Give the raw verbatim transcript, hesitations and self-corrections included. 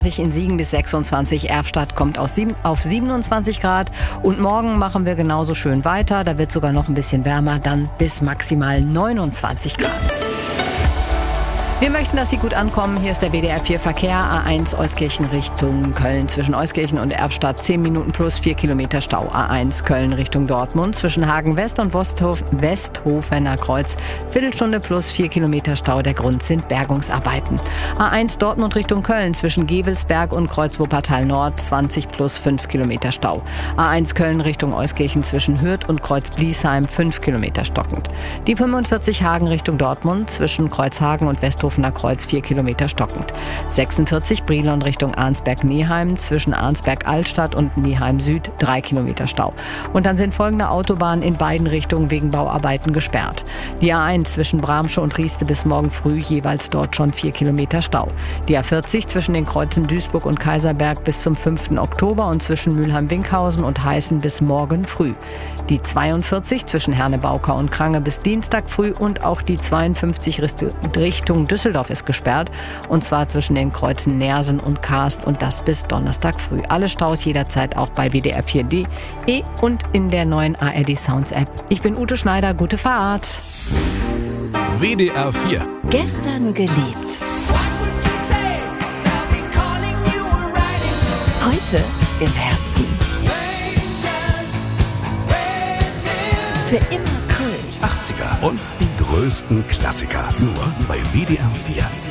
In Siegen bis sechsundzwanzig, Erfstadt kommt auf siebenundzwanzig Grad und morgen machen wir genauso schön weiter, da wird sogar noch ein bisschen wärmer, dann bis maximal neunundzwanzig Grad. Wir möchten, dass Sie gut ankommen. Hier ist der W D R vier Verkehr, A eins Euskirchen Richtung Köln. Zwischen Euskirchen und Erfstadt zehn Minuten plus vier Kilometer Stau. A eins Köln Richtung Dortmund. Zwischen Hagen West und Westhof, Westhofener Kreuz Viertelstunde plus vier Kilometer Stau. Der Grund sind Bergungsarbeiten. A eins Dortmund Richtung Köln. Zwischen Gevelsberg und Kreuz Wuppertal Nord zwanzig plus fünf Kilometer Stau. A eins Köln Richtung Euskirchen. Zwischen Hürth und Kreuz Bliesheim fünf Kilometer stockend. Die fünfundvierzig Hagen Richtung Dortmund. Zwischen Kreuzhagen und Westhof Kreuz vier Kilometer stockend. sechsundvierzig Brilon Richtung Arnsberg-Neheim, zwischen Arnsberg-Altstadt und Neheim Süd drei Kilometer Stau. Und dann sind folgende Autobahnen in beiden Richtungen wegen Bauarbeiten gesperrt. Die A eins zwischen Bramsche und Rieste bis morgen früh jeweils dort schon vier Kilometer Stau. Die A vierzig zwischen den Kreuzen Duisburg und Kaiserberg bis zum fünften Oktober und zwischen Mülheim-Winkhausen und Heißen bis morgen früh. Die zweiundvierzig zwischen Herne-Bauka und Krange bis Dienstag früh und auch die zweiundfünfzig Richtung Düsseldorf ist gesperrt und zwar zwischen den Kreuzen Nersen und Karst und das bis Donnerstag früh. Alle Staus jederzeit auch bei W D R vier D E und in der neuen A R D Sounds App. Ich bin Ute Schneider, gute Fahrt. W D R vier. Gestern geliebt. Heute im Herzen. Für immer Köln. achtziger und die größten Klassiker. Nur bei W D R vier.